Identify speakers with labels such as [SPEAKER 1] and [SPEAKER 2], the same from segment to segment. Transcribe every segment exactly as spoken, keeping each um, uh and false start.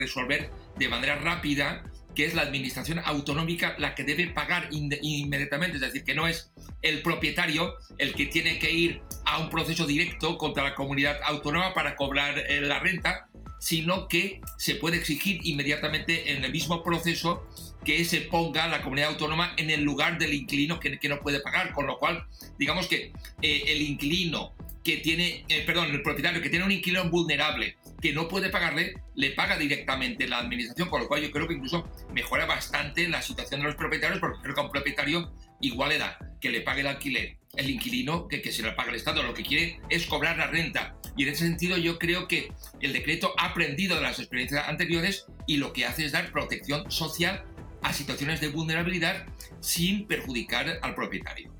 [SPEAKER 1] resolver de manera rápida, que es la administración autonómica la que debe pagar inmediatamente, es decir, que no es el propietario el que tiene que ir a un proceso directo contra la comunidad autónoma para cobrar eh, la renta, sino que se puede exigir inmediatamente en el mismo proceso que se ponga la comunidad autónoma en el lugar del inquilino que, que no puede pagar, con lo cual, digamos que eh, el inquilino que tiene, eh, perdón, el propietario que tiene un inquilino vulnerable que no puede pagarle, le paga directamente la administración, con lo cual yo creo que incluso mejora bastante la situación de los propietarios, porque creo que a un propietario igual le da que le pague el alquiler el inquilino que, que se lo pague el Estado. Lo que quiere es cobrar la renta. Y en ese sentido yo creo que el decreto ha aprendido de las experiencias anteriores y lo que hace es dar protección social a situaciones de vulnerabilidad sin perjudicar al propietario.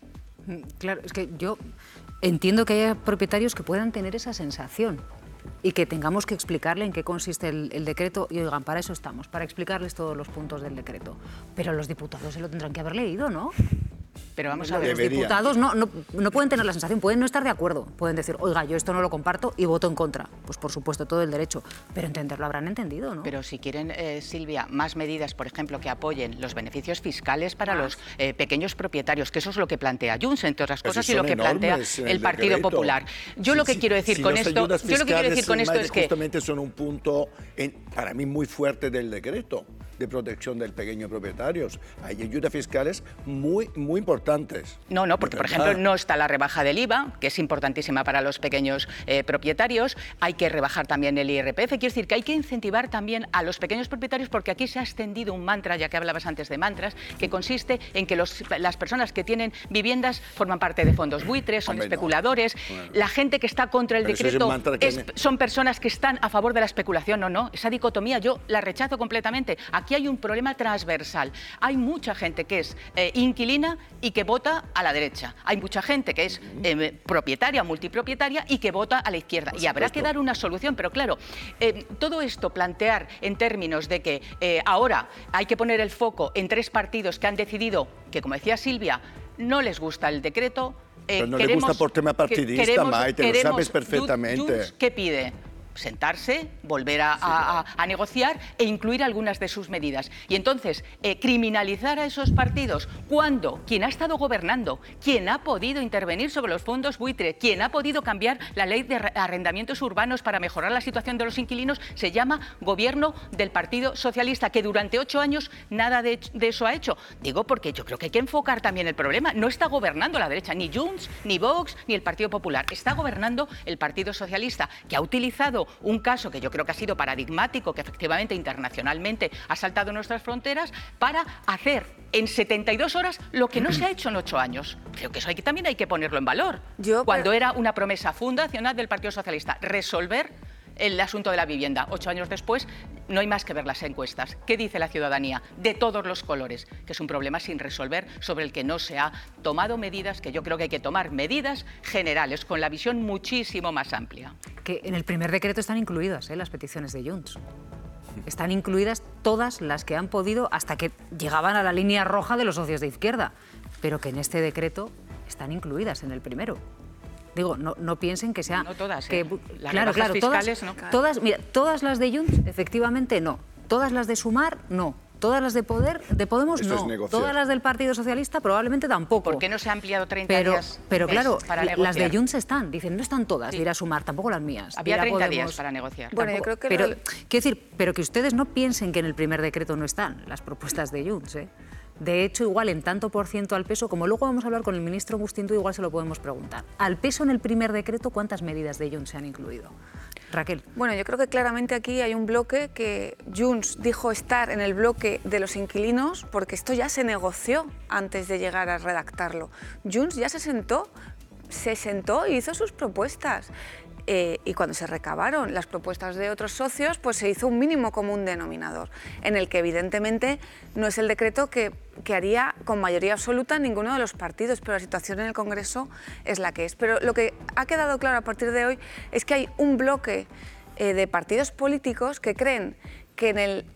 [SPEAKER 2] Claro, es que yo entiendo que haya propietarios que puedan tener esa sensación y que tengamos que explicarle en qué consiste el, el decreto y oigan, para eso estamos, para explicarles todos los puntos del decreto. Pero los diputados se lo tendrán que haber leído, ¿no? Pero vamos a ver, los diputados no, no, no pueden tener la sensación, pueden no estar de acuerdo, pueden decir, oiga, yo esto no lo comparto y voto en contra. Pues por supuesto, todo el derecho, pero entenderlo habrán entendido, ¿no?
[SPEAKER 3] Pero si quieren, eh, Silvia, más medidas, por ejemplo, que apoyen los beneficios fiscales para ¿Más? los eh, pequeños propietarios, que eso es lo que plantea Junts, entre otras cosas, y lo que plantea el Partido
[SPEAKER 4] decreto.
[SPEAKER 3] Popular. Yo
[SPEAKER 4] sí,
[SPEAKER 3] lo que
[SPEAKER 4] sí,
[SPEAKER 3] quiero decir
[SPEAKER 4] si
[SPEAKER 3] con
[SPEAKER 4] las
[SPEAKER 3] esto, yo lo que quiero decir con esto es que
[SPEAKER 4] justamente son un punto, en, para mí, muy fuerte del decreto de protección del pequeño propietarios. Hay ayudas fiscales muy, muy importantes.
[SPEAKER 3] No, no, porque, por ejemplo, no está la rebaja del I V A, que es importantísima para los pequeños eh, propietarios. Hay que rebajar también el I R P F. Quiero decir que hay que incentivar también a los pequeños propietarios, porque aquí se ha extendido un mantra, ya que hablabas antes de mantras, que consiste en que los, las personas que tienen viviendas forman parte de fondos buitres, son Hombre, especuladores. No. Bueno. La gente que está contra el Pero decreto es es, son personas que están a favor de la especulación. No, no, esa dicotomía yo la rechazo completamente. Aquí hay un problema transversal. Hay mucha gente que es eh, inquilina y que vota a la derecha. Hay mucha gente que es eh, propietaria, multipropietaria y que vota a la izquierda. Y habrá que dar una solución, pero claro, eh, todo esto plantear en términos de que eh, ahora hay que poner el foco en tres partidos que han decidido que, como decía Silvia, no les gusta el decreto.
[SPEAKER 4] Eh, pero no les gusta por tema partidista, queremos, Maite, queremos, lo sabes perfectamente.
[SPEAKER 3] Junts, ¿qué pide? Sentarse, volver a, a, a negociar e incluir algunas de sus medidas. Y entonces, eh, criminalizar a esos partidos cuando quien ha estado gobernando, quien ha podido intervenir sobre los fondos buitre, quien ha podido cambiar la ley de arrendamientos urbanos para mejorar la situación de los inquilinos, se llama Gobierno del Partido Socialista, que durante ocho años nada de, de eso ha hecho. Digo porque yo creo que hay que enfocar también el problema. No está gobernando la derecha, ni Junts, ni Vox, ni el Partido Popular. Está gobernando el Partido Socialista, que ha utilizado un caso que yo creo que ha sido paradigmático, que efectivamente internacionalmente ha saltado nuestras fronteras, para hacer en setenta y dos horas lo que no se ha hecho en ocho años. Creo que eso hay que, también hay que ponerlo en valor. Yo, Cuando pero... era una promesa fundacional del Partido Socialista, resolver el asunto de la vivienda. Ocho años después, no hay más que ver las encuestas. ¿Qué dice la ciudadanía? De todos los colores, que es un problema sin resolver, sobre el que no se ha tomado medidas, que yo creo que hay que tomar medidas generales, con la visión muchísimo más amplia.
[SPEAKER 2] Que en el primer decreto están incluidas ¿eh? las peticiones de Junts. Están incluidas todas las que han podido, hasta que llegaban a la línea roja de los socios de izquierda, pero que en este decreto están incluidas en el primero. Digo, no, no piensen que sea...
[SPEAKER 3] No todas,
[SPEAKER 2] que,
[SPEAKER 3] ¿eh? Las
[SPEAKER 2] claro, claro,
[SPEAKER 3] fiscales,
[SPEAKER 2] todas,
[SPEAKER 3] ¿no?
[SPEAKER 2] Todas, mira, todas las de Junts, efectivamente, no. Todas las de Sumar, no. Todas las de Poder, de Podemos,
[SPEAKER 4] Esto
[SPEAKER 2] no.
[SPEAKER 4] Es
[SPEAKER 2] todas las del Partido Socialista, probablemente tampoco.
[SPEAKER 3] ¿Por qué no se ha ampliado treinta
[SPEAKER 2] pero,
[SPEAKER 3] días
[SPEAKER 2] Pero claro,
[SPEAKER 3] para
[SPEAKER 2] la, las de Junts están. Dicen, no están todas, sí. dirá Sumar, tampoco las mías.
[SPEAKER 3] Había
[SPEAKER 2] dirá
[SPEAKER 3] treinta
[SPEAKER 2] Podemos,
[SPEAKER 3] días para negociar.
[SPEAKER 2] Bueno, yo creo que... Pero, lo... quiero decir, pero que ustedes no piensen que en el primer decreto no están las propuestas de Junts, ¿eh? De hecho, igual en tanto por ciento al peso, como luego vamos a hablar con el ministro Agustín Tú, igual se lo podemos preguntar. Al peso en el primer decreto, ¿cuántas medidas de Junts se han incluido? Raquel.
[SPEAKER 5] Bueno, yo creo que claramente aquí hay un bloque que Junts dijo estar en el bloque de los inquilinos, porque esto ya se negoció antes de llegar a redactarlo. Junts ya se sentó, se sentó y hizo sus propuestas. Eh, y cuando se recabaron las propuestas de otros socios, pues se hizo un mínimo común denominador, en el que evidentemente no es el decreto que, que haría con mayoría absoluta ninguno de los partidos, pero la situación en el Congreso es la que es. Pero lo que ha quedado claro a partir de hoy es que hay un bloque eh, de partidos políticos que creen que en el,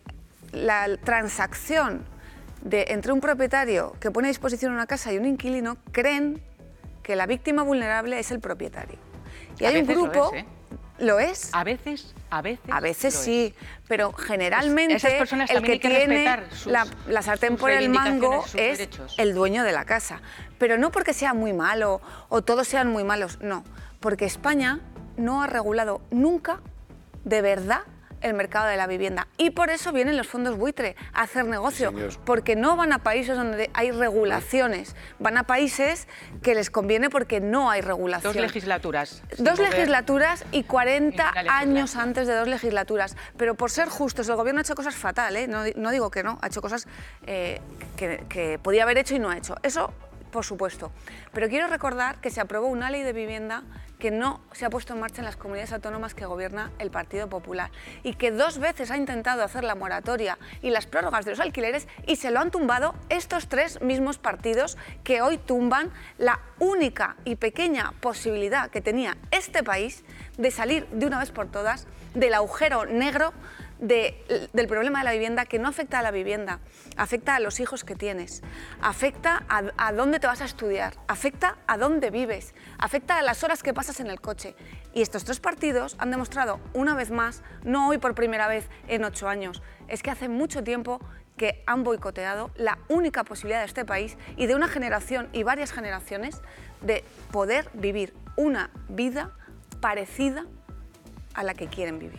[SPEAKER 5] la transacción de, entre un propietario que pone a disposición una casa y un inquilino, creen que la víctima vulnerable es el propietario. Y hay un grupo, es, ¿eh? Lo es.
[SPEAKER 3] A veces, a veces.
[SPEAKER 5] A veces
[SPEAKER 3] lo
[SPEAKER 5] sí,
[SPEAKER 3] es.
[SPEAKER 5] pero generalmente
[SPEAKER 3] Esas personas
[SPEAKER 5] el que,
[SPEAKER 3] también hay que
[SPEAKER 5] tiene
[SPEAKER 3] respetar sus-
[SPEAKER 5] la, la sartén
[SPEAKER 3] sus
[SPEAKER 5] por el mango
[SPEAKER 3] reivindicaciones, sus
[SPEAKER 5] es
[SPEAKER 3] derechos.
[SPEAKER 5] el dueño de la casa. Pero no porque sea muy malo o todos sean muy malos, no. Porque España no ha regulado nunca, de verdad, el mercado de la vivienda. Y por eso vienen los fondos buitre a hacer negocio,
[SPEAKER 4] Sí, señor.
[SPEAKER 5] porque no van a países donde hay regulaciones, van a países que les conviene porque no hay regulación.
[SPEAKER 3] Dos legislaturas. sin
[SPEAKER 5] Dos
[SPEAKER 3] mover.
[SPEAKER 5] legislaturas y cuarenta
[SPEAKER 3] En una
[SPEAKER 5] años
[SPEAKER 3] legislatura.
[SPEAKER 5] antes de dos legislaturas. Pero por ser justos, el gobierno ha hecho cosas fatales, ¿eh? no, no digo que no, ha hecho cosas eh, que, que podía haber hecho y no ha hecho. Eso, por supuesto. Pero quiero recordar que se aprobó una ley de vivienda que no se ha puesto en marcha en las comunidades autónomas que gobierna el Partido Popular y que dos veces ha intentado hacer la moratoria y las prórrogas de los alquileres y se lo han tumbado estos tres mismos partidos que hoy tumban la única y pequeña posibilidad que tenía este país de salir de una vez por todas del agujero negro de, del problema de la vivienda, que no afecta a la vivienda, afecta a los hijos que tienes, afecta a, a dónde te vas a estudiar, afecta a dónde vives, afecta a las horas que pasas en el coche. Y estos tres partidos han demostrado una vez más, no hoy por primera vez en ocho años, es que hace mucho tiempo que han boicoteado la única posibilidad de este país y de una generación y varias generaciones de poder vivir una vida parecida a la que quieren vivir.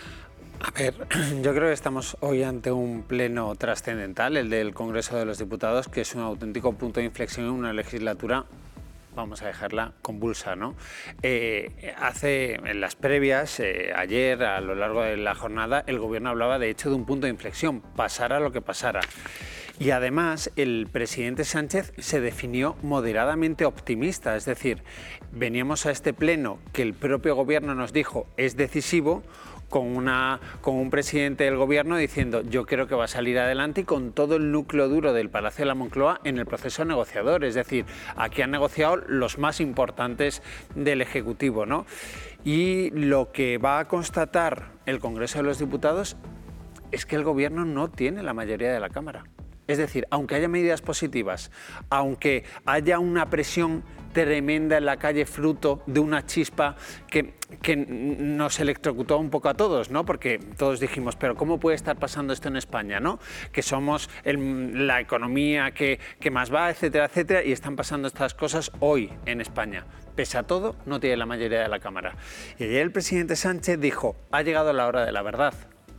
[SPEAKER 6] A ver, yo creo que estamos hoy ante un pleno trascendental, el del Congreso de los Diputados, que es un auténtico punto de inflexión en una legislatura, vamos a dejarla convulsa, ¿no? Eh, hace, en las previas, eh, ayer, a lo largo de la jornada, el Gobierno hablaba de hecho de un punto de inflexión, pasara lo que pasara. Y además, el presidente Sánchez se definió moderadamente optimista, es decir, veníamos a este pleno que el propio Gobierno nos dijo es decisivo, con, una, con un presidente del Gobierno diciendo yo creo que va a salir adelante y con todo el núcleo duro del Palacio de la Moncloa en el proceso negociador. Es decir, aquí han negociado los más importantes del Ejecutivo, ¿no? Y lo que va a constatar el Congreso de los Diputados es que el Gobierno no tiene la mayoría de la Cámara. Es decir, aunque haya medidas positivas, aunque haya una presión tremenda en la calle fruto de una chispa que, que nos electrocutó un poco a todos, ¿no? Porque todos dijimos, pero ¿cómo puede estar pasando esto en España, ¿no? Que somos el, la economía que, que más va, etcétera, etcétera, y están pasando estas cosas hoy en España. Pese a todo, no tiene la mayoría de la Cámara. Y ayer el presidente Sánchez dijo, ha llegado la hora de la verdad.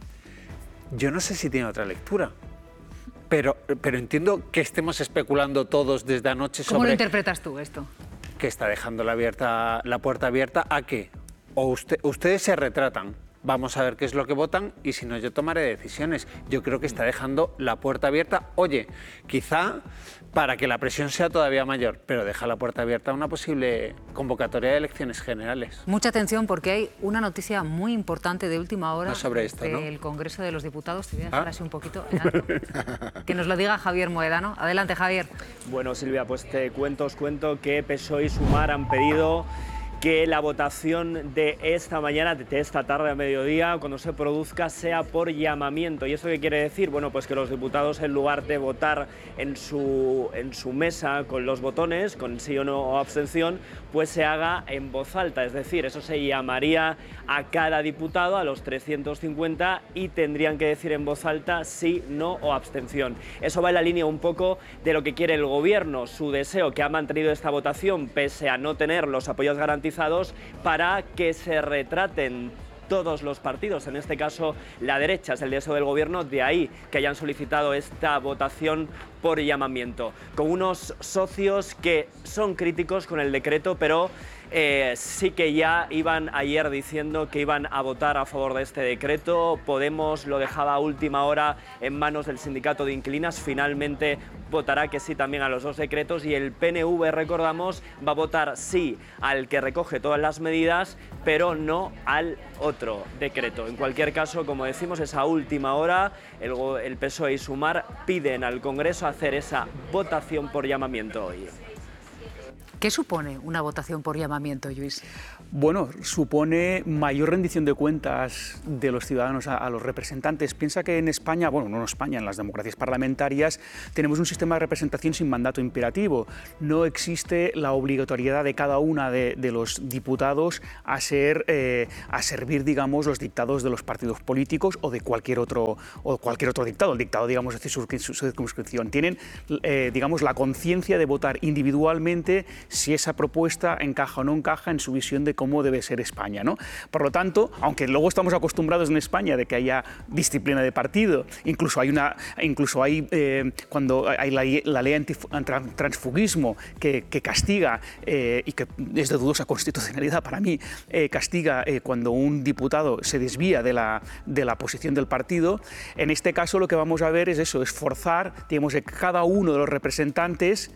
[SPEAKER 6] Yo no sé si tiene otra lectura. Pero, pero entiendo que estemos especulando todos desde anoche sobre...
[SPEAKER 2] ¿Cómo lo interpretas tú esto?
[SPEAKER 6] Que está dejando la, abierta, la puerta abierta a que o usted, ustedes se retratan, vamos a ver qué es lo que votan y si no yo tomaré decisiones. Yo creo que está dejando la puerta abierta, oye, quizá para que la presión sea todavía mayor, pero deja la puerta abierta a una posible convocatoria de elecciones generales.
[SPEAKER 2] Mucha atención porque hay una noticia muy importante de última hora
[SPEAKER 6] no sobre esto,
[SPEAKER 2] del
[SPEAKER 6] ¿no?
[SPEAKER 2] Congreso de los Diputados. Te voy a dejar
[SPEAKER 6] ¿Ah?
[SPEAKER 2] así un poquito en alto. Que nos lo diga Javier Moedano. Adelante, Javier.
[SPEAKER 7] Bueno, Silvia, pues te cuento, os cuento que P S O E y Sumar han pedido que la votación de esta mañana, de esta tarde a mediodía, cuando se produzca, sea por llamamiento. ¿Y eso qué quiere decir? Bueno, pues que los diputados, en lugar de votar en su, en su mesa con los botones, con sí o no o abstención, pues se haga en voz alta. Es decir, eso se llamaría a cada diputado, a los trescientos cincuenta, y tendrían que decir en voz alta sí, no o abstención. Eso va en la línea un poco de lo que quiere el Gobierno, su deseo, que ha mantenido esta votación pese a no tener los apoyos garantizados, para que se retraten todos los partidos, en este caso la derecha, es el deseo del Gobierno, de ahí que hayan solicitado esta votación por llamamiento, con unos socios que son críticos con el decreto, pero eh, sí que ya iban ayer diciendo que iban a votar a favor de este decreto. Podemos lo dejaba a última hora en manos del sindicato de inquilinas, finalmente votará que sí también a los dos decretos, y el P N V, recordamos, va a votar sí al que recoge todas las medidas, pero no al otro decreto. En cualquier caso, como decimos, esa última hora, el, el P S O E y Sumar piden al Congreso hacer esa votación por llamamiento hoy.
[SPEAKER 2] ¿Qué supone una votación por llamamiento, Lluís?
[SPEAKER 8] Bueno, supone mayor rendición de cuentas de los ciudadanos a, a los representantes. Piensa que en España, bueno, no en España, en las democracias parlamentarias, tenemos un sistema de representación sin mandato imperativo. No existe la obligatoriedad de cada una de, de los diputados a, ser, eh, a servir, digamos, los dictados de los partidos políticos o de cualquier otro, o cualquier otro dictado, el dictado, digamos, de su, su circunscripción. Tienen, eh, digamos, la conciencia de votar individualmente si esa propuesta encaja o no encaja en su visión de cómo debe ser España, ¿no? Por lo tanto, aunque luego estamos acostumbrados en España de que haya disciplina de partido, incluso hay una, incluso hay eh, cuando hay la, la ley antitransfugismo que, que castiga eh, y que es de dudosa constitucionalidad para mí, eh, castiga eh, cuando un diputado se desvía de la, de la posición del partido. En este caso lo que vamos a ver es eso, es forzar, digamos, que cada uno de los representantes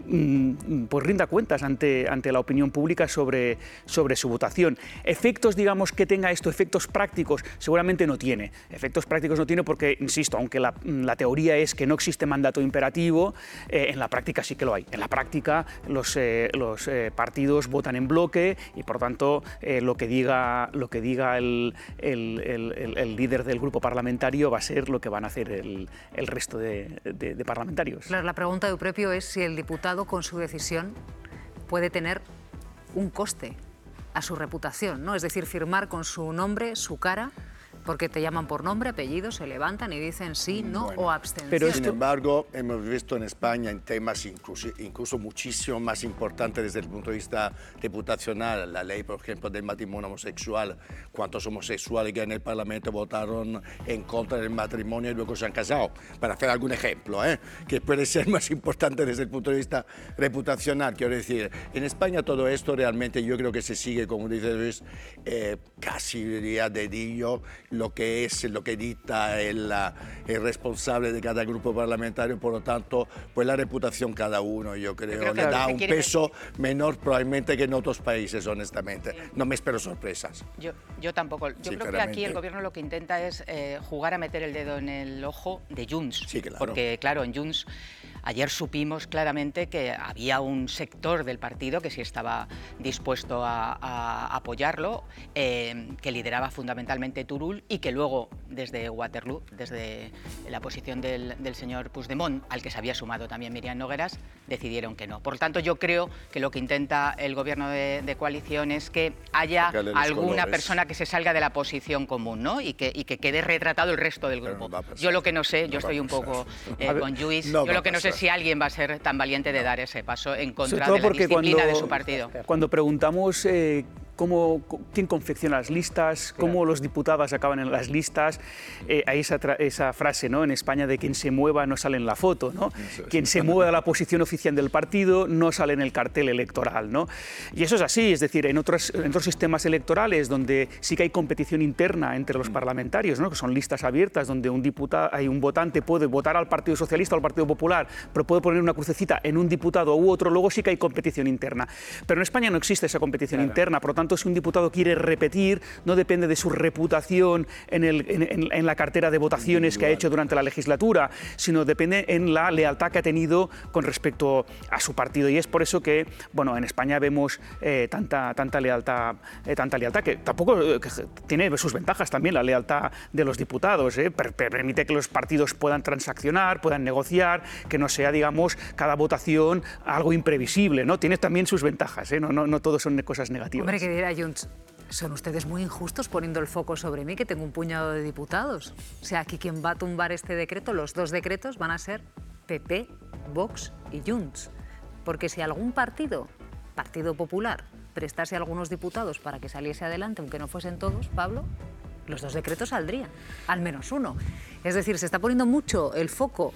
[SPEAKER 8] mmm, pues rinda cuentas ante, ante la opinión pública sobre, sobre su votación. Efectos, digamos, que tenga esto, efectos prácticos, seguramente no tiene. Efectos prácticos no tiene porque, insisto, aunque la, la teoría es que no existe mandato imperativo, eh, en la práctica sí que lo hay. En la práctica los, eh, los eh, partidos votan en bloque y, por tanto, eh, lo que diga, lo que diga el, el, el, el líder del grupo parlamentario va a ser lo que van a hacer el, el resto de, de, de parlamentarios.
[SPEAKER 2] Claro, la pregunta de Eupropio es si el diputado, con su decisión, puede tener un coste a su reputación, ¿no? Es decir, firmar con su nombre, su cara, porque te llaman por nombre, apellido, se levantan y dicen sí, no
[SPEAKER 4] bueno,
[SPEAKER 2] o abstención.
[SPEAKER 4] Pero sin embargo, hemos visto en España en temas incluso, incluso muchísimo más importantes desde el punto de vista reputacional, la ley, por ejemplo, del matrimonio homosexual, cuántos homosexuales que en el Parlamento votaron en contra del matrimonio y luego se han casado, para hacer algún ejemplo, ¿eh? que puede ser más importante desde el punto de vista reputacional. Quiero decir, en España todo esto realmente yo creo que se sigue, como dice Luis, eh, casi diría dedillo, lo que es, lo que dicta el, el responsable de cada grupo parlamentario, por lo tanto, pues la reputación cada uno, yo creo, yo creo le da un peso menor probablemente que en otros países, honestamente. No me espero sorpresas.
[SPEAKER 3] Yo, yo tampoco. Yo creo que aquí el gobierno lo que intenta es eh, jugar a meter el dedo en el ojo de Junts.
[SPEAKER 4] Sí, claro.
[SPEAKER 3] Porque, claro, en Junts ayer supimos claramente que había un sector del partido que sí estaba dispuesto a, a apoyarlo, eh, que lideraba fundamentalmente Turull y que luego desde Waterloo, desde la posición del, del señor Puigdemont, al que se había sumado también Míriam Nogueras, decidieron que no. Por tanto, yo creo que lo que intenta el gobierno de, de coalición es que haya alguna persona que se salga de la posición común, ¿no? y, que, y que quede retratado el resto del grupo. No yo lo que no sé, yo no estoy un poco eh, con Lluís, no yo lo que no sé si alguien va a ser tan valiente de dar ese paso en contra de la disciplina cuando, de su partido.
[SPEAKER 8] Cuando preguntamos eh, cómo, quién confecciona las listas, cómo claro. los diputados acaban en las listas, eh, hay esa, esa frase, ¿no?, en España de quien se mueva no sale en la foto, ¿no? Quien se mueve a la posición oficial del partido no sale en el cartel electoral, ¿no? Y eso es así, es decir, en otros, en otros sistemas electorales donde sí que hay competición interna entre los parlamentarios, ¿no?, que son listas abiertas donde un diputado, hay un votante puede votar al Partido Socialista o al Partido Popular, pero puede poner una crucecita en un diputado u otro, luego sí que hay competición interna. Pero en España no existe esa competición claro. interna, por lo tanto, si un diputado quiere repetir, no depende de su reputación en, el, en, en la cartera de votaciones que ha hecho durante la legislatura, sino depende en la lealtad que ha tenido con respecto a su partido. Y es por eso que, bueno, en España vemos eh, tanta, tanta, lealtad, eh, tanta lealtad, que tampoco eh, que tiene sus ventajas también, la lealtad de los diputados. Eh, per, permite que los partidos puedan transaccionar, puedan negociar, que no sea, digamos, cada votación algo imprevisible, ¿no? Tiene también sus ventajas, ¿eh? No, no, no todo son cosas negativas.
[SPEAKER 2] Hombre, que dirá Junts, son ustedes muy injustos poniendo el foco sobre mí, que tengo un puñado de diputados. O sea, aquí quien va a tumbar este decreto, los dos decretos van a ser P P, Vox y Junts. Porque si algún partido, Partido Popular, prestase a algunos diputados para que saliese adelante, aunque no fuesen todos, Pablo, los dos decretos saldrían, al menos uno. Es decir, se está poniendo mucho el foco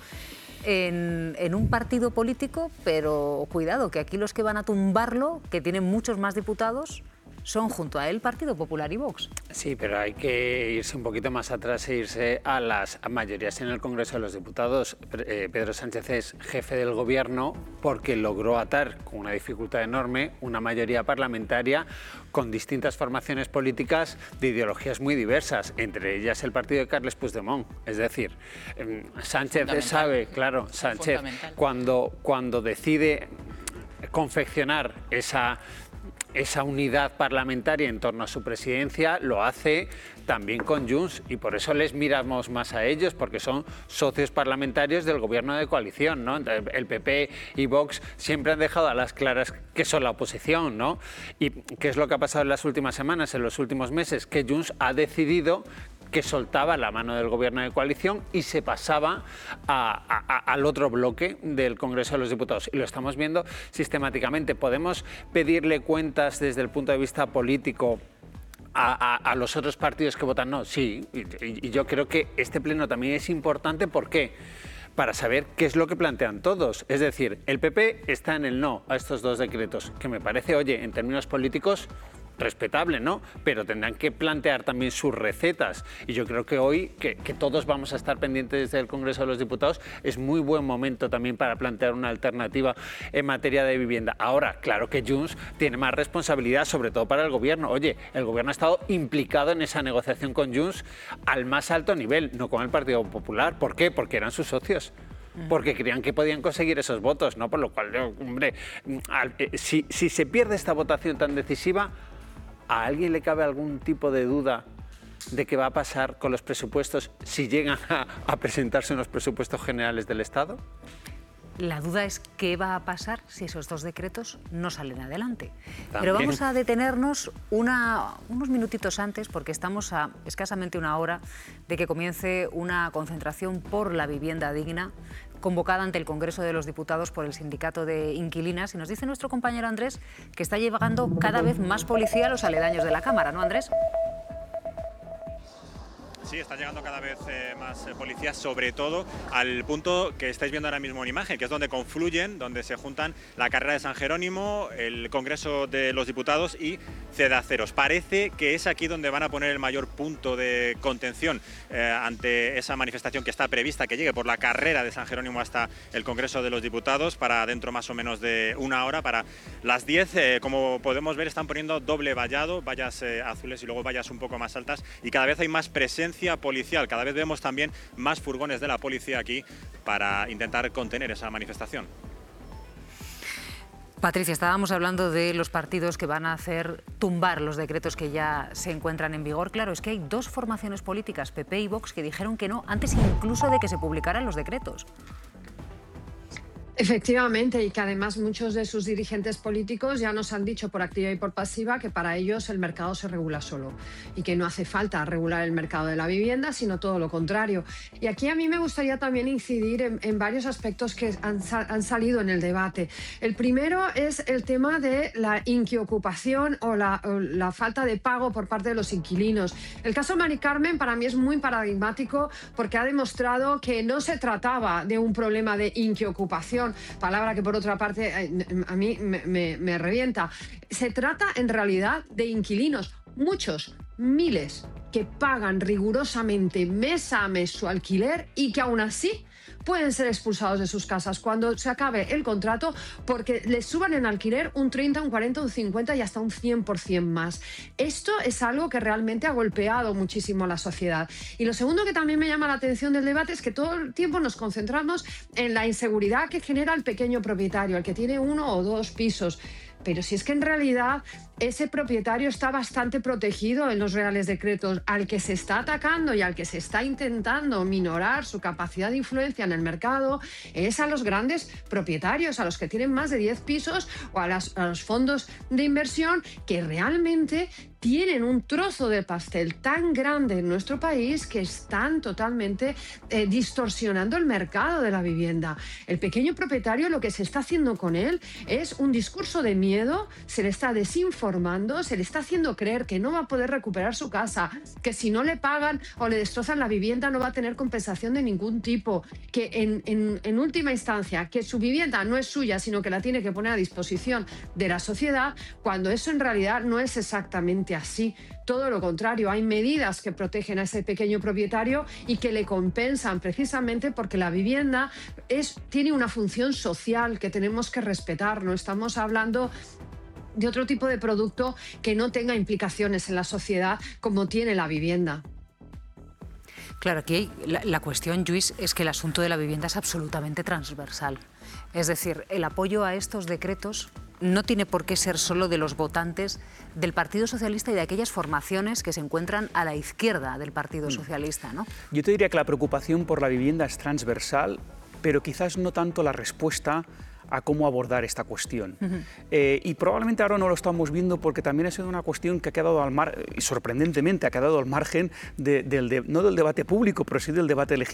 [SPEAKER 2] En, en un partido político, pero cuidado, que aquí los que van a tumbarlo, que tienen muchos más diputados, son junto a él Partido Popular y Vox.
[SPEAKER 6] Sí, pero hay que irse un poquito más atrás e irse a las mayorías en el Congreso de los Diputados. Eh, Pedro Sánchez es jefe del Gobierno porque logró atar, con una dificultad enorme, una mayoría parlamentaria con distintas formaciones políticas de ideologías muy diversas, entre ellas el partido de Carles Puigdemont. Es decir, eh, Sánchez sabe, claro, Sánchez, cuando, cuando decide... confeccionar esa, esa unidad parlamentaria en torno a su presidencia, lo hace también con Junts, y por eso les miramos más a ellos, porque son socios parlamentarios del gobierno de coalición, ¿no? El P P y Vox siempre han dejado a las claras que son la oposición, ¿no? ¿Y qué es lo que ha pasado en las últimas semanas, en los últimos meses? Que Junts ha decidido que soltaba la mano del gobierno de coalición y se pasaba a, a, al otro bloque del Congreso de los Diputados. Y lo estamos viendo sistemáticamente. ¿Podemos pedirle cuentas desde el punto de vista político A, a, a los otros partidos que votan no? Sí, y, y yo creo que este pleno también es importante. ¿Por qué? Para saber qué es lo que plantean todos. Es decir, el P P está en el no a estos dos decretos, que me parece, oye, en términos políticos, respetable, ¿no? Pero tendrán que plantear también sus recetas. Y yo creo que hoy, que, que todos vamos a estar pendientes del Congreso de los Diputados, es muy buen momento también para plantear una alternativa en materia de vivienda. Ahora, claro que Junts tiene más responsabilidad, sobre todo para el Gobierno. Oye, el Gobierno ha estado implicado en esa negociación con Junts al más alto nivel, no con el Partido Popular. ¿Por qué? Porque eran sus socios. Porque creían que podían conseguir esos votos, ¿no? Por lo cual, hombre, si, si se pierde esta votación tan decisiva, ¿a alguien le cabe algún tipo de duda de qué va a pasar con los presupuestos si llegan a, a presentarse unos presupuestos generales del Estado?
[SPEAKER 2] La duda es qué va a pasar si esos dos decretos no salen adelante.
[SPEAKER 6] También.
[SPEAKER 2] Pero vamos a detenernos una, unos minutitos antes, porque estamos a escasamente una hora de que comience una concentración por la vivienda digna convocada ante el Congreso de los Diputados por el Sindicato de Inquilinas. Y nos dice nuestro compañero Andrés que está llegando cada vez más policía a los aledaños de la Cámara, ¿no, Andrés?
[SPEAKER 9] Sí, están llegando cada vez eh, más eh, policías, sobre todo al punto que estáis viendo ahora mismo en imagen, que es donde confluyen, donde se juntan la carrera de San Jerónimo, el Congreso de los Diputados y Cedaceros. Parece que es aquí donde van a poner el mayor punto de contención eh, ante esa manifestación que está prevista, que llegue por la carrera de San Jerónimo hasta el Congreso de los Diputados, para dentro más o menos de una hora, para las diez. Eh, como podemos ver, están poniendo doble vallado, vallas eh, azules y luego vallas un poco más altas, y cada vez hay más presencia policial. Cada vez vemos también más furgones de la policía aquí para intentar contener esa manifestación.
[SPEAKER 2] Patricia, estábamos hablando de los partidos que van a hacer tumbar los decretos que ya se encuentran en vigor. Claro, es que hay dos formaciones políticas, P P y Vox, que dijeron que no antes incluso de que se publicaran los decretos.
[SPEAKER 10] Efectivamente, y que además muchos de sus dirigentes políticos ya nos han dicho por activa y por pasiva que para ellos el mercado se regula solo y que no hace falta regular el mercado de la vivienda, sino todo lo contrario. Y aquí a mí me gustaría también incidir en, en varios aspectos que han, han salido en el debate. El primero es el tema de la inquiocupación o la, o la falta de pago por parte de los inquilinos. El caso Mari Carmen para mí es muy paradigmático porque ha demostrado que no se trataba de un problema de inquiocupación, palabra que por otra parte a mí me, me, me revienta. Se trata en realidad de inquilinos, muchos, miles, que pagan rigurosamente mes a mes su alquiler y que aún así pueden ser expulsados de sus casas cuando se acabe el contrato porque les suban en alquiler un treinta, un cuarenta, un cincuenta y hasta un cien por ciento más. Esto es algo que realmente ha golpeado muchísimo a la sociedad. Y lo segundo que también me llama la atención del debate es que todo el tiempo nos concentramos en la inseguridad que genera el pequeño propietario, el que tiene uno o dos pisos. Pero si es que en realidad ese propietario está bastante protegido en los reales decretos. Al que se está atacando y al que se está intentando minorar su capacidad de influencia en el mercado es a los grandes propietarios, a los que tienen más de diez pisos o a, las, a los fondos de inversión que realmente tienen un trozo de pastel tan grande en nuestro país que están totalmente eh, distorsionando el mercado de la vivienda. El pequeño propietario, lo que se está haciendo con él es un discurso de miedo, se le está desinformando, se le está haciendo creer que no va a poder recuperar su casa, que si no le pagan o le destrozan la vivienda no va a tener compensación de ningún tipo, que en, en, en última instancia que su vivienda no es suya, sino que la tiene que poner a disposición de la sociedad, cuando eso en realidad no es exactamente así. Todo lo contrario, hay medidas que protegen a ese pequeño propietario y que le compensan precisamente porque la vivienda es, tiene una función social que tenemos que respetar. No estamos hablando de otro tipo de producto que no tenga implicaciones en la sociedad como tiene la vivienda.
[SPEAKER 2] Claro, aquí hay, la, la cuestión, Lluís, es que el asunto de la vivienda es absolutamente transversal. Es decir, el apoyo a estos decretos no tiene por qué ser solo de los votantes del Partido Socialista y de aquellas formaciones que se encuentran a la izquierda del Partido Socialista, ¿no?
[SPEAKER 8] Yo te diría que la preocupación por la vivienda es transversal, pero quizás no tanto la respuesta a cómo abordar esta cuestión. Uh-huh. eh, y probablemente ahora no lo estamos viendo porque también ha sido una cuestión que ha quedado al margen, y sorprendentemente ha quedado al margen de, del de, no del debate público, pero sí del debate legislativo.